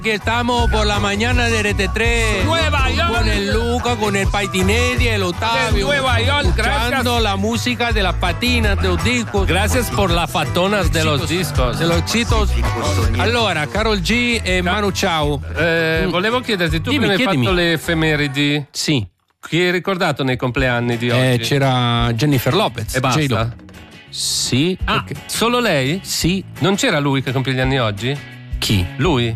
Que estamos por la mañana de RT3 Nueva York, con el Luca, con el Paitinelli, el Ottavio, Nueva York, escuchando la música de las patinas, de los discos. Gracias por las fatonas de los discos. De los citos. Allora, Karol G e Manu Chao. Volevo chiederti, tu Dimmi, prima hai chiedimi. fatto le effemeridi. Sì. Chi hai ricordato nei compleanni di oggi? C'era Jennifer Lopez. E basta? J-Lo. Sì. Ah, perché- solo lei? Sì. Non c'era lui che compie gli anni oggi? Chi? Lui?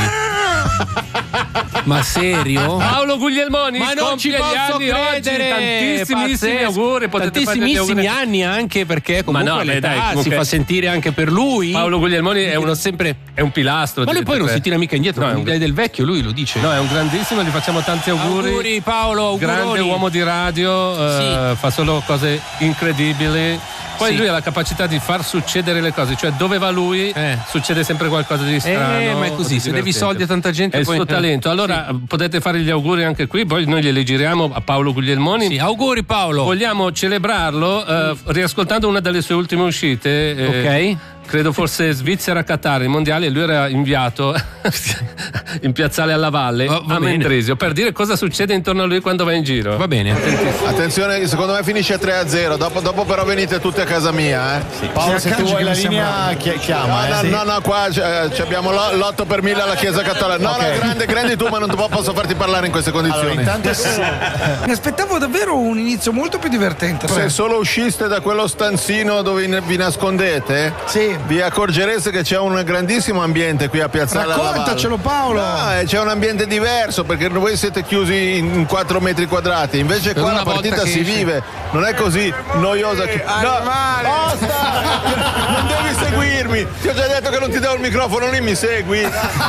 Ma serio? Paolo Guglielmoni Ma non ci compie gli posso anni oggi. credere! Tantissimissimi Pazzesco. auguri. Potete fargli gli Tantissimissimi auguri. anni anche perché comunque Ma no, l'età dai, comunque- si fa sentire anche per lui. Paolo Guglielmoni è uno sempre. È un pilastro. Ma lui poi non si tira mica indietro, No, è un- l'idea del vecchio lui lo dice. No, è un grandissimo, gli facciamo tanti auguri. Auguri Paolo, auguroni. Grande uomo di radio, Sì. fa solo cose incredibili. Poi Sì. lui ha la capacità di far succedere le cose, cioè dove va lui succede sempre qualcosa di strano. ma è così, di se devi divertente. soldi a tanta gente è il poi- suo talento. Allora potete fare gli auguri anche qui, poi noi glieli giriamo a Paolo Guglielmoni. Sì, auguri Paolo. Vogliamo celebrarlo riascoltando una delle sue ultime uscite. Ok. Credo forse Svizzera-Qatar, il mondiale, lui era inviato in piazzale alla Valle Va a bene. Mendrisio per dire cosa succede intorno a lui quando va in giro. Va bene. Attenzione, secondo me finisce 3-0. Dopo però venite tutti a casa mia. Paolo, se tu vuoi la linea, chiama. No, qua abbiamo l'8 per 1000 alla Chiesa Cattolica. No, grande tu, ma non posso farti parlare in queste condizioni. Intanto mi aspettavo davvero un inizio molto più divertente. Se solo usciste da quello stanzino dove vi nascondete, vi accorgereste che c'è un grandissimo ambiente qui a Piazzale alla Valle. Raccontacelo, Paolo. No, c'è un ambiente diverso perché voi siete chiusi in 4 metri quadrati, invece Per qua una la partita volta che si esce. vive, non è così noiosa. Basta! Non devi seguirmi! Ti ho già detto che non ti do il microfono, lì mi segui.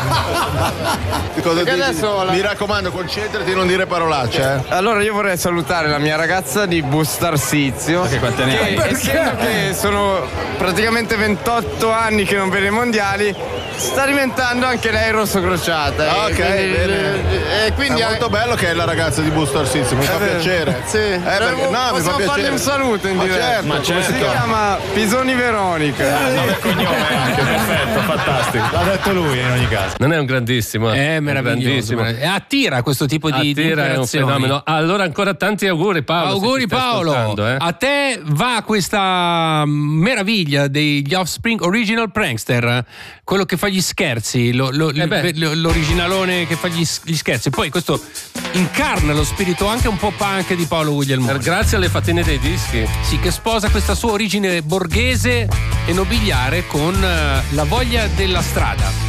Mi raccomando, concentrati e non dire parolacce. Allora io vorrei salutare la mia ragazza di Bustarsizio, che essendo che sono praticamente 28 anni che non vede i mondiali, sta diventando anche lei rossocrociata. Ok, bene. E quindi È molto bello che è la ragazza di Busto Arsizio, mi fa piacere. Sì. Perché, no, mi fa possiamo farle piacere. un saluto in Ma diretta. certo, Ma come si si chiama Pisoni Veronica. Perfetto, fantastico. L'ha detto lui in ogni caso. Non è un grandissimo. È meraviglioso. grandissimo. E attira questo tipo di Attira, è un interazioni. fenomeno. Allora ancora tanti auguri Paolo. se Auguri ti stai Paolo, ascoltando, a te va questa meraviglia degli Offspring Original Prankster, quello che fa gli scherzi, l'originalone che fa gli scherzi. Poi questo incarna lo spirito anche un po' punk di Paolo Guglielmoni. Grazie alle fatine dei dischi. Sì, che sposa questa sua origine borghese e nobiliare con la voglia della strada.